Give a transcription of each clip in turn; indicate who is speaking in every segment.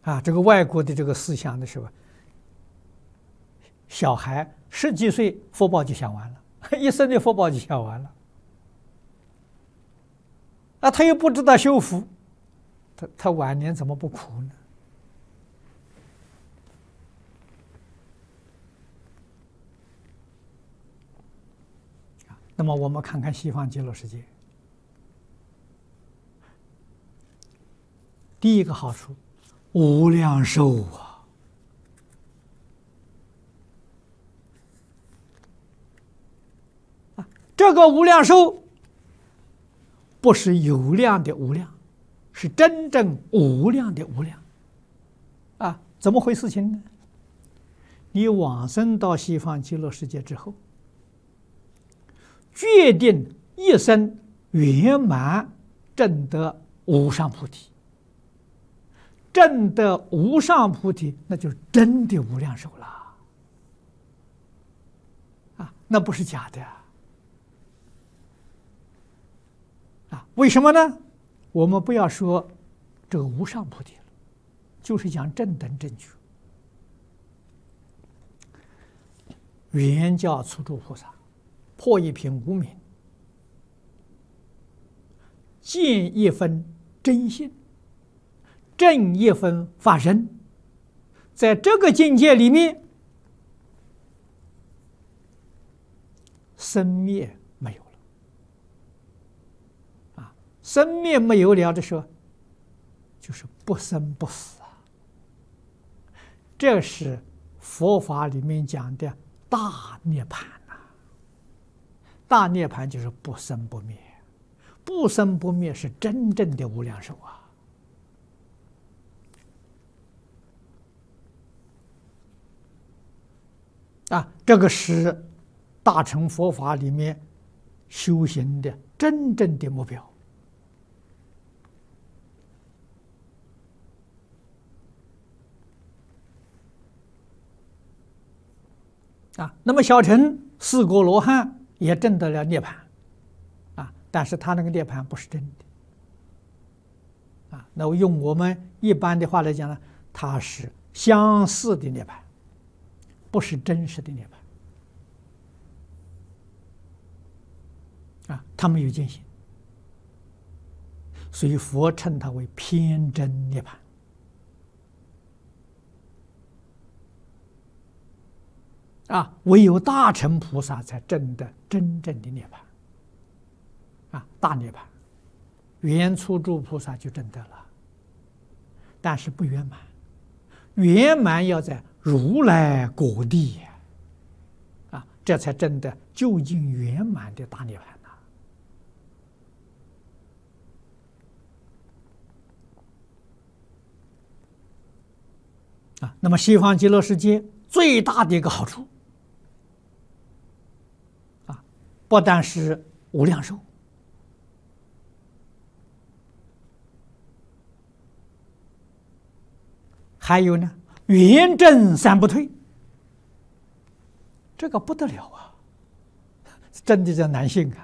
Speaker 1: 这个外国的这个思想的时候，小孩10几岁福报就享完了，一生的福报就享完了。他又不知道修福，他晚年怎么不苦呢？那么我们看看西方极乐世界，第一个好处，无量寿这个无量寿不是有量的无量，是真正无量的无量。怎么回事情呢？你往生到西方极乐世界之后，决定一生圆满证得无上菩提。证得无上菩提，那就是真的无量寿了。那不是假的。为什么呢？我们不要说这个无上菩提了，就是讲正等正觉。圆教初住菩萨，破一品无明，见一分真性，正一分法身，在这个境界里面，生灭没有了。生灭没有了的时候，就是不生不死这是佛法里面讲的大涅槃大涅槃就是不生不灭，不生不灭是真正的无量寿这个是大乘佛法里面修行的真正的目标。那么小乘四果罗汉也证得了涅槃但是他那个涅槃不是真的那用我们一般的话来讲呢，它是相似的涅槃，不是真实的涅槃他没有见性，所以佛称它为偏真涅槃唯有大乘菩萨才证得真正的涅槃大涅槃。圆初住菩萨就证得了，但是不圆满，圆满要在如来果地这才证得究竟圆满的大涅槃那么西方极乐世界最大的一个好处不但是无量寿，还有呢圆正三不退，这个不得了真的叫难信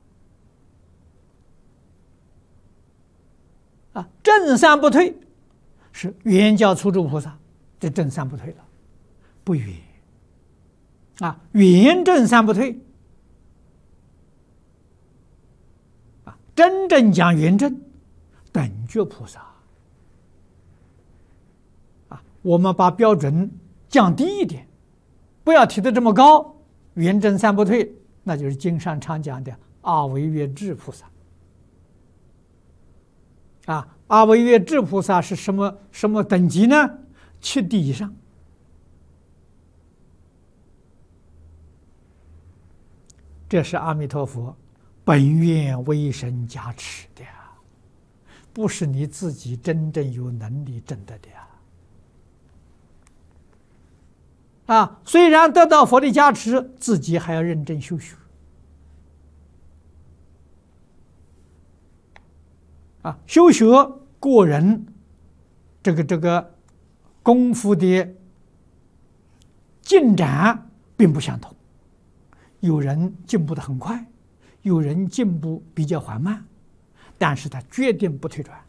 Speaker 1: 正三不退是圆教初住菩萨，这正三不退了，不圆圆正三不退真正讲圆正等觉菩萨我们把标准降低一点，不要提得这么高。圆正三不退，那就是经上常讲的阿惟越致菩萨阿惟越致菩萨是什么等级呢？7地以上。这是阿弥陀佛本愿威神加持的不是你自己真正有能力证得的虽然得到佛的加持，自己还要认真修学修学个人这个功夫的进展并不相同，有人进步得很快，有人进步比较缓慢，但是他决定不退转